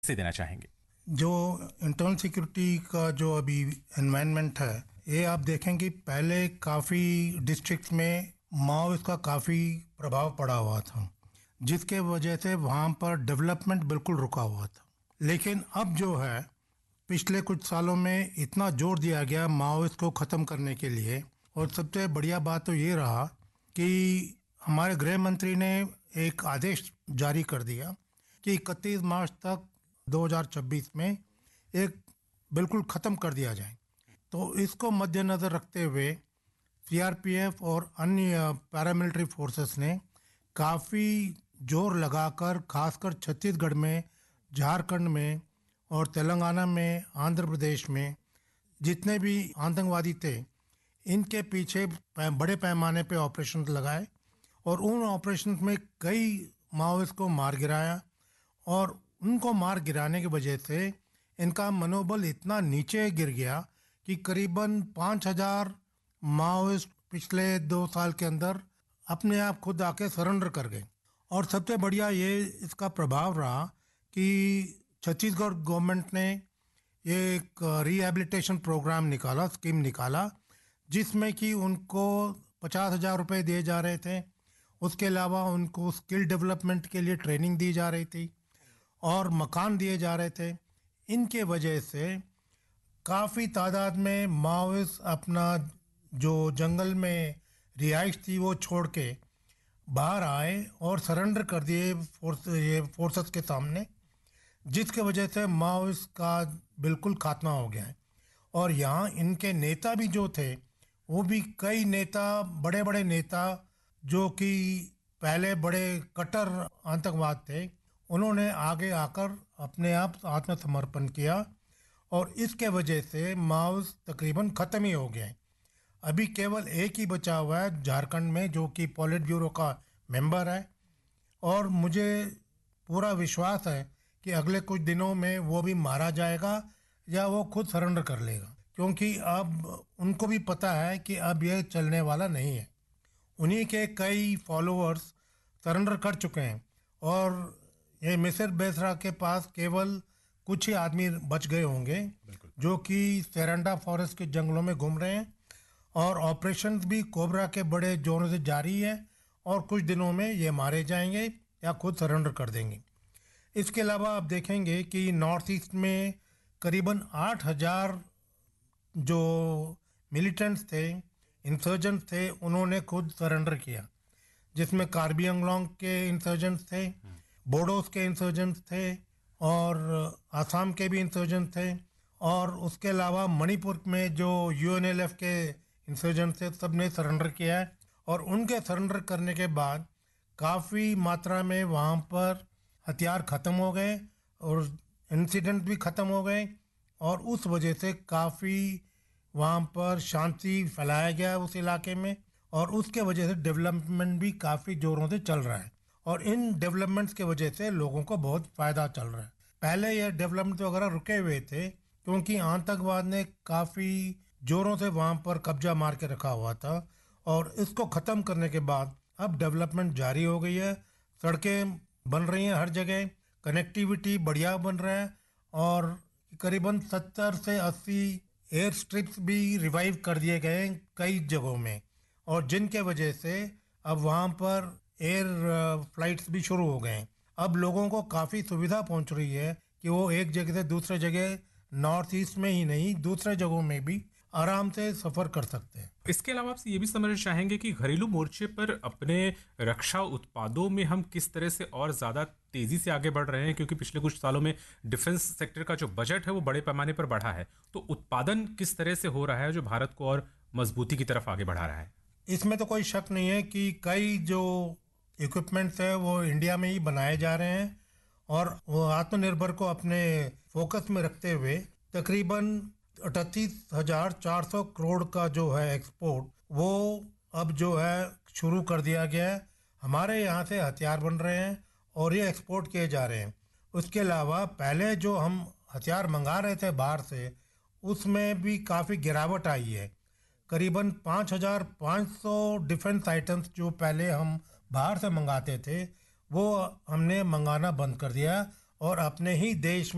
से देना चाहेंगे? जो इंटरनल सिक्योरिटी का जो अभी एनवायरनमेंट है, ये आप देखेंगे पहले काफ़ी डिस्ट्रिक्ट्स में माओइस्ट का काफ़ी प्रभाव पड़ा हुआ था, जिसके वजह से वहाँ पर डेवलपमेंट बिल्कुल रुका हुआ था। लेकिन अब जो है पिछले कुछ सालों में इतना जोर दिया गया माओइस्ट को ख़त्म करने के लिए, और सबसे बढ़िया बात तो ये रहा कि हमारे गृह मंत्री ने एक आदेश जारी कर दिया कि 31 मार्च तक 2026 में एक बिल्कुल ख़त्म कर दिया जाए। तो इसको मद्देनज़र रखते हुए सीआरपीएफ और अन्य पैरामिलिट्री फोर्सेस ने काफ़ी जोर लगाकर, खासकर छत्तीसगढ़ में, झारखंड में और तेलंगाना में, आंध्र प्रदेश में जितने भी आतंकवादी थे, इनके पीछे बड़े पैमाने पे ऑपरेशन लगाए और उन ऑपरेशन में कई माओइस्ट को मार गिराया। और उनको मार गिराने की वजह से इनका मनोबल इतना नीचे गिर गया कि करीबन 5,000 माओइस्ट पिछले 2 साल के अंदर अपने आप खुद आके सरेंडर कर गए। और सबसे बढ़िया ये इसका प्रभाव रहा कि छत्तीसगढ़ गवर्नमेंट ने ये एक रिहेबिलिटेशन प्रोग्राम निकाला, स्कीम निकाला, जिसमें कि उनको 50,000 रुपये दिए जा रहे थे। उसके अलावा उनको स्किल डेवलपमेंट के लिए ट्रेनिंग दी जा रही थी और मकान दिए जा रहे थे। इनके वजह से काफ़ी तादाद में माओइस्ट अपना जो जंगल में रिहाइश थी वो छोड़ के बाहर आए और सरेंडर कर दिए फोर्सेस के सामने, जिसके वजह से माओइस्ट का बिल्कुल खात्मा हो गया है। और यहाँ इनके नेता भी जो थे, वो भी कई नेता, बड़े बड़े नेता जो कि पहले बड़े कट्टर आतंकवाद थे, उन्होंने आगे आकर अपने आप आत्मसमर्पण किया और इसके वजह से माओइस्ट तकरीबन ख़त्म ही हो गए। अभी केवल एक ही बचा हुआ है झारखंड में, जो कि पॉलिट ब्यूरो का मेंबर है, और मुझे पूरा विश्वास है कि अगले कुछ दिनों में वो भी मारा जाएगा या वो खुद सरेंडर कर लेगा, क्योंकि अब उनको भी पता है कि अब ये चलने वाला नहीं है। उन्हीं के कई फॉलोअर्स सरेंडर कर चुके हैं और ये मिसिर बेसरा के पास केवल कुछ ही आदमी बच गए होंगे जो कि सेरेंडा फॉरेस्ट के जंगलों में घूम रहे हैं। और ऑपरेशन भी कोबरा के बड़े जोरों से जारी है और कुछ दिनों में ये मारे जाएंगे या खुद सरेंडर कर देंगे। इसके अलावा आप देखेंगे कि नॉर्थ ईस्ट में करीबन 8,000 जो मिलिटेंट्स थे, इंसर्जेंट्स थे, उन्होंने खुद सरेंडर किया, जिसमें कार्बी अंगलोंग के इंसर्जेंट्स थे, बोडोस के इंसर्जेंट्स थे और आसाम के भी इंसर्जेंट्स थे, और उसके अलावा मणिपुर में जो यूएनएलएफ के इंसर्जेंट्स थे, सब ने सरेंडर किया है। और उनके सरेंडर करने के बाद काफ़ी मात्रा में वहाँ पर हथियार ख़त्म हो गए और इंसिडेंट भी ख़त्म हो गए, और उस वजह से काफ़ी वहाँ पर शांति फैलाया गया उस इलाके में, और उसके वजह से डेवलपमेंट भी काफ़ी ज़ोरों से चल रहा है। और इन डेवलपमेंट्स के वजह से लोगों को बहुत फ़ायदा चल रहा है। पहले ये डेवलपमेंट वगैरह रुके हुए थे क्योंकि आतंकवाद ने काफ़ी ज़ोरों से वहाँ पर कब्जा मार के रखा हुआ था, और इसको ख़त्म करने के बाद अब डेवलपमेंट जारी हो गई है। सड़कें बन रही हैं हर जगह, कनेक्टिविटी बढ़िया बन रहा है, और करीबन 70 से 80 एयर स्ट्रिप्स भी रिवाइव कर दिए गए हैं कई जगहों में, और जिनके वजह से अब वहाँ पर एयर फ्लाइट्स भी शुरू हो गए हैं। अब लोगों को काफ़ी सुविधा पहुँच रही है कि वो एक जगह से दूसरे जगह, नॉर्थ ईस्ट में ही नहीं, दूसरे जगहों में भी आराम से सफ़र कर सकते हैं। इसके अलावा आपसे ये भी समझना चाहेंगे कि घरेलू मोर्चे पर अपने रक्षा उत्पादों में हम किस तरह से और ज़्यादा तेज़ी से आगे बढ़ रहे हैं, क्योंकि पिछले कुछ सालों में डिफेंस सेक्टर का जो बजट है वो बड़े पैमाने पर बढ़ा है, तो उत्पादन किस तरह से हो रहा है जो भारत को और मजबूती की तरफ आगे बढ़ा रहा है? इसमें तो कोई शक नहीं है कि कई जो इक्विपमेंट्स है वो इंडिया में ही बनाए जा रहे हैं, और वो आत्मनिर्भर को अपने फोकस में रखते हुए तकरीबन 38,400 करोड़ का जो है एक्सपोर्ट, वो अब जो है शुरू कर दिया गया है। हमारे यहाँ से हथियार बन रहे हैं और ये एक्सपोर्ट किए जा रहे हैं। उसके अलावा पहले जो हम हथियार मंगा रहे थे बाहर से, उसमें भी काफ़ी गिरावट आई है। करीबन 5,500 डिफेंस आइटम्स जो पहले हम बाहर से मंगाते थे, वो हमने मंगाना बंद कर दिया और अपने ही देश